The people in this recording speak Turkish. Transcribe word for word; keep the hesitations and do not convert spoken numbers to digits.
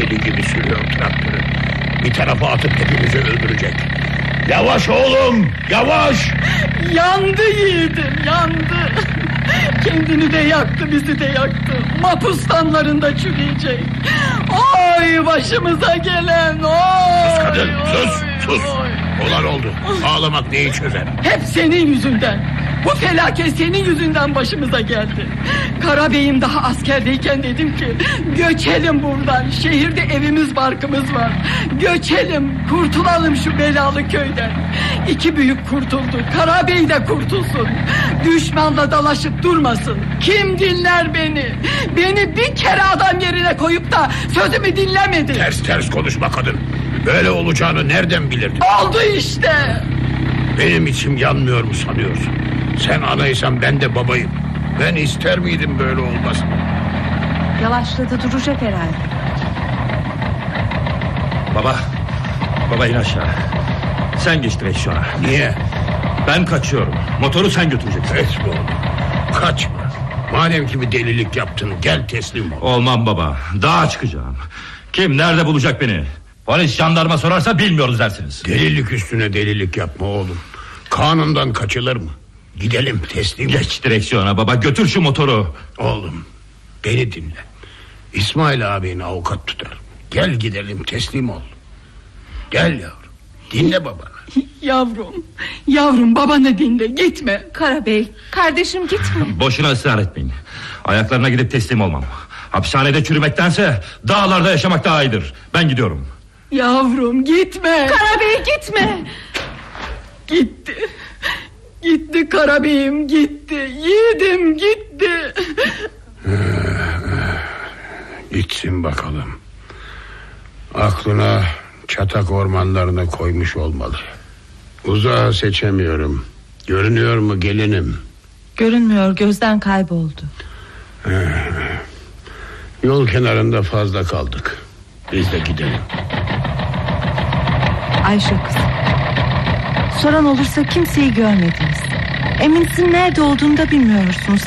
deli gibi sürüyor traktörü. Bir tarafa atıp hepimizi öldürecek. Yavaş oğlum, yavaş. Yandı yiğidim, yandı. Kendini de yaktı, bizi de yaktı. Mapustanlarında çürüyecek. Oy başımıza gelen, oy. Sus kadın, oy, sus, sus. Oy. Olan oldu. Ağlamak neyi çözer? Hep senin yüzünden. Bu felaket senin yüzünden başımıza geldi. Karabeyim daha askerdeyken dedim ki göçelim buradan. Şehirde evimiz barkımız var. Göçelim, kurtulalım şu belalı köyden. İki büyük kurtuldu. Karabey de kurtulsun. Düşmanla dalaşıp durmasın. Kim dinler beni? Beni bir kere adam yerine koyup da sözümü dinlemedi. Ters ters konuşma kadın. Böyle olacağını nereden bilirdin? Oldu işte. Benim içim yanmıyor mu sanıyorsun? Sen anaysan ben de babayım. Ben ister miydim böyle olmasın? Yavaşladı, duracak herhalde. Baba, baba in aşağı. Sen geç direksiyona. Niye? Ben kaçıyorum. Motoru sen götüreceksin. Etme oğlum. Kaçma. Madem ki bir delilik yaptın, gel teslim ol. Olmam baba. Dağa çıkacağım. Kim nerede bulacak beni? Polis jandarma sorarsa bilmiyoruz dersiniz. Delilik üstüne delilik yapma oğlum. Kanundan kaçılır mı? Gidelim teslim ol. Geç direksiyona baba, götür şu motoru. Oğlum beni dinle. İsmail abin avukat tutar. Gel gidelim teslim ol. Gel yavrum. Dinle babanı. Yavrum, yavrum babanı dinle, gitme. Karabey, kardeşim gitme. Boşuna ısrar etmeyin. Ayaklarına gidip teslim olmam. Hapishanede çürümektense dağlarda yaşamak daha iyidir. Ben gidiyorum. Yavrum gitme. Karabey gitme. Gitti. Gitti Karabeyim, gitti. Yiğidim gitti. Gitsin bakalım. Aklına çatak ormanlarına koymuş olmalı. Uzağı seçemiyorum. Görünüyor mu gelinim? Görünmüyor, gözden kayboldu. Yol kenarında fazla kaldık. Biz de gidelim. Ayşe kızım, soran olursa kimseyi görmediniz. Eminsin nerede olduğunu da bilmiyorsunuz.